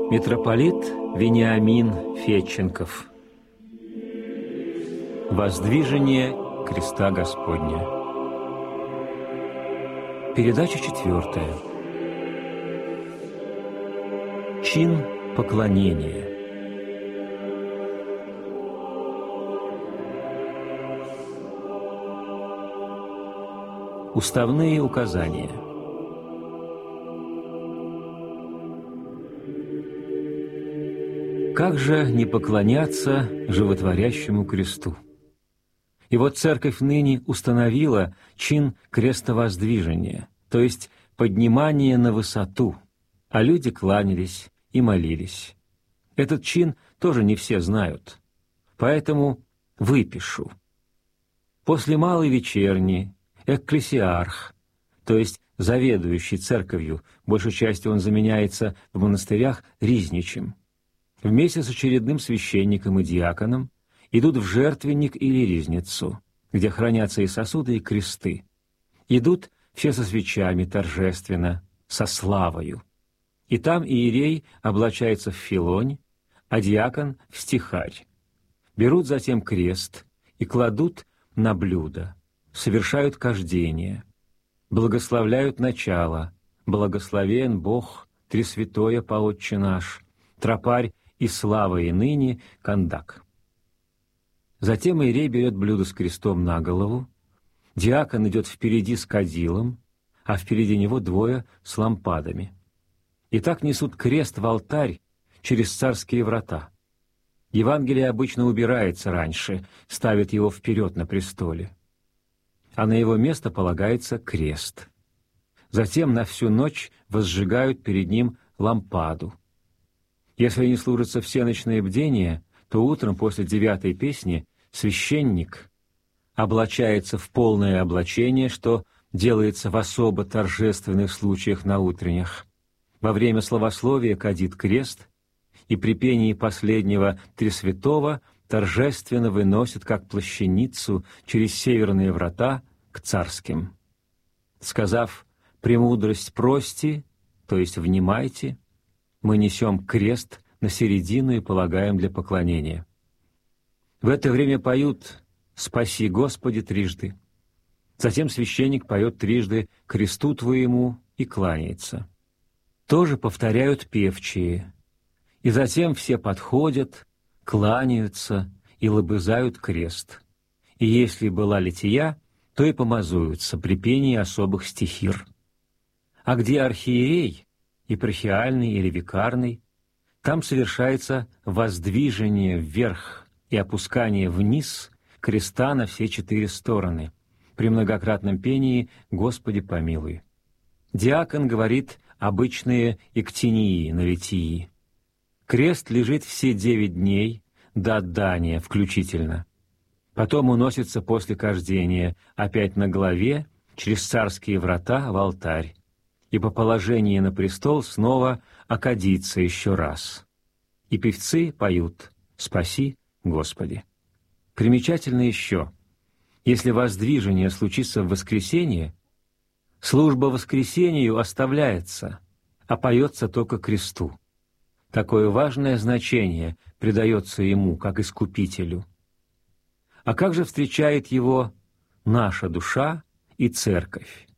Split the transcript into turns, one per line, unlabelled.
Митрополит Вениамин Федченков. Воздвижение креста Господня. Передача 4. Чин поклонения. Уставные указания. Как же не поклоняться животворящему кресту? И вот Церковь ныне установила чин крестовоздвижения, то есть поднимание на высоту, а люди кланялись и молились. Этот чин тоже не все знают, поэтому выпишу. После малой вечерни экклесиарх, то есть заведующий церковью, большей частью он заменяется в монастырях ризничим, вместе с очередным священником и диаконом идут в жертвенник или ризницу, где хранятся и сосуды, и кресты. Идут все со свечами торжественно, со славою. И там иерей облачается в филонь, а диакон — в стихарь. Берут затем крест и кладут на блюдо, совершают кождение, благословляют начало, благословен Бог, Тресвятое по Отче наш, тропарь и слава и ныне кандак. Затем иерей берет блюдо с крестом на голову, диакон идет впереди с кадилом, а впереди него двое с лампадами. И так несут крест в алтарь через царские врата. Евангелие обычно убирается раньше, ставит его вперед на престоле, а на его место полагается крест. Затем на всю ночь возжигают перед ним лампаду. Если не служатся всеночные бдения, то утром после 9-й песни священник облачается в полное облачение, что делается в особо торжественных случаях на утренних. Во время словословия кадит крест, и при пении последнего Тресвятого торжественно выносит как плащаницу через северные врата к царским. Сказав «премудрость прости», то есть «внимайте», мы несем крест на середину и полагаем для поклонения. В это время поют «Спаси, Господи» трижды. Затем священник поет трижды «Кресту Твоему» и кланяется. Тоже повторяют певчие. И затем все подходят, кланяются и лобызают крест. И если была лития, то и помазуются при пении особых стихир. А где архиерей, епархиальный или викарный, там совершается воздвижение вверх и опускание вниз креста на все 4 стороны при многократном пении «Господи помилуй». Диакон говорит обычные эктинии на литии. Крест лежит все 9 дней до отдания включительно. Потом уносится после кождения опять на голове через царские врата в алтарь, и по положении на престол снова окадится еще раз. И певцы поют «Спаси, Господи». Примечательно еще, если воздвижение случится в воскресенье, служба воскресению оставляется, а поется только кресту. Такое важное значение придается ему, как искупителю. А как же встречает его наша душа и церковь?